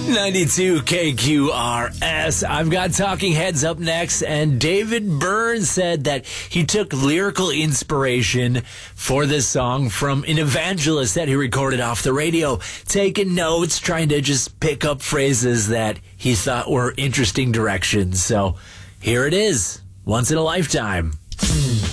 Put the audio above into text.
92 KQRS. I've got Talking Heads up next, and David Byrne said that he took lyrical inspiration for this song from an evangelist that he recorded off the radio, taking notes, trying to just pick up phrases that he thought were interesting directions. So here it is, Once in a Lifetime.